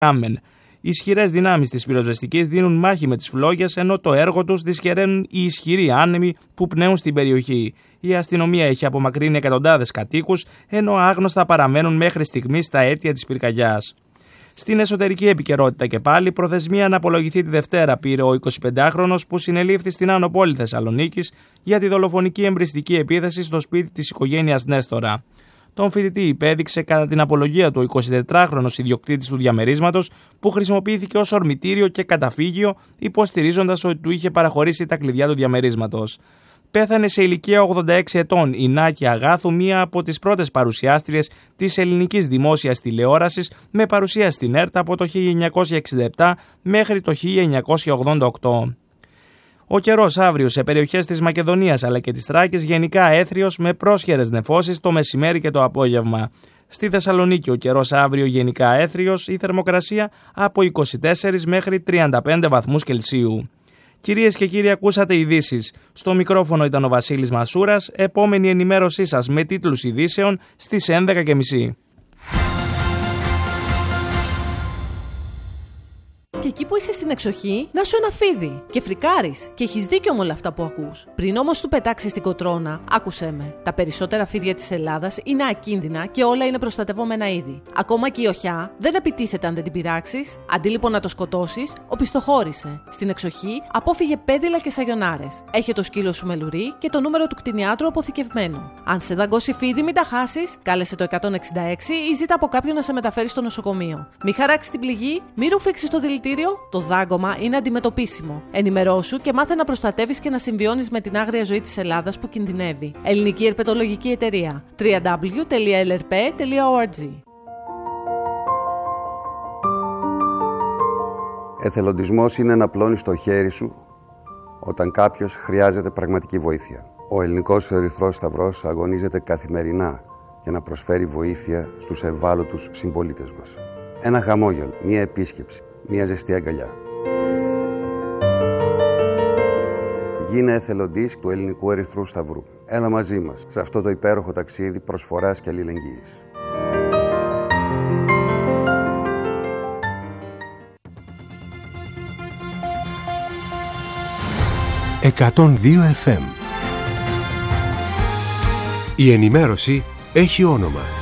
Κάμεν. Οι ισχυρές δυνάμεις της πυροσβεστικής δίνουν μάχη με τις φλόγες, ενώ το έργο τους δυσχεραίνουν οι ισχυροί άνεμοι που πνέουν στην περιοχή. Η αστυνομία έχει απομακρύνει εκατοντάδες κατοίκους, ενώ άγνωστα παραμένουν μέχρι στιγμής τα αίτια της πυρκαγιάς. Στην εσωτερική επικαιρότητα και πάλι, προθεσμία να απολογηθεί τη Δευτέρα πήρε ο 25χρονος που συνελήφθη στην Άνω Πόλη Θεσσαλονίκης για τη δολοφονική εμπριστική επίθεση στο σπίτι της οικογένειας Νέστορα. Τον φοιτητή υπέδειξε κατά την απολογία του 24χρονος ιδιοκτήτης του διαμερίσματος που χρησιμοποιήθηκε ως ορμητήριο και καταφύγιο, υποστηρίζοντας ότι του είχε παραχωρήσει τα κλειδιά του διαμερίσματος. Πέθανε σε ηλικία 86 ετών η Νάκη Αγάθου, μία από τις πρώτες παρουσιάστριες της ελληνικής δημόσιας τηλεόρασης, με παρουσία στην ΕΡΤ από το 1967 μέχρι το 1988. Ο καιρός αύριο σε περιοχές της Μακεδονίας αλλά και της Θράκης γενικά έθριος με πρόσχερες νεφώσεις το μεσημέρι και το απόγευμα. Στη Θεσσαλονίκη ο καιρός αύριο γενικά έθριος, η θερμοκρασία από 24 μέχρι 35 βαθμούς Κελσίου. Κυρίες και κύριοι, ακούσατε ειδήσεις. Στο μικρόφωνο ήταν ο Βασίλης Μασούρας. Επόμενη ενημέρωσή σας με τίτλους ειδήσεων στις 11:30. Και εκεί που είσαι στην εξοχή, να σου ένα φίδι. Και φρικάρεις. Και έχεις δίκιο με όλα αυτά που ακούς. Πριν όμως του πετάξεις την κοτρώνα, άκουσέ με. Τα περισσότερα φίδια της Ελλάδας είναι ακίνδυνα και όλα είναι προστατευόμενα είδη. Ακόμα και η οχιά δεν επιτίθεται αν δεν την πειράξεις. Αντί λοιπόν να το σκοτώσεις, οπισθοχώρησε. Στην εξοχή, απόφυγε πέδιλα και σαγιονάρες. Έχε το σκύλο σου με λουρί και το νούμερο του κτηνιάτρου αποθηκευμένο. Αν σε δαγκώσει φίδι, μην τα χάσεις. Κάλεσε το 166 ή ζήτα από κάποιον να σε μεταφέρει στο νοσοκομείο. Μη χαράξει την πληγή, μη ρουφήξεις το δηλητήριο. Το δάγκωμα είναι αντιμετωπίσιμο. Ενημερώσου και μάθε να προστατεύεις και να συμβιώνεις με την άγρια ζωή της Ελλάδας που κινδυνεύει. Ελληνική Ερπετολογική Εταιρεία. www.lrp.org. Εθελοντισμός είναι να πλώνεις το χέρι σου όταν κάποιος χρειάζεται πραγματική βοήθεια. Ο Ελληνικός Ερυθρός Σταυρός αγωνίζεται καθημερινά για να προσφέρει βοήθεια στους ευάλωτους συμπολίτες μας. Ένα χαμόγελο, μία επίσκεψη, μία ζεστή αγκαλιά. Γίνε εθελοντής του Ελληνικού Ερυθρού Σταυρού. Έλα μαζί μας σε αυτό το υπέροχο ταξίδι προσφοράς και αλληλεγγύης. «102 FM». Η ενημέρωση έχει όνομα.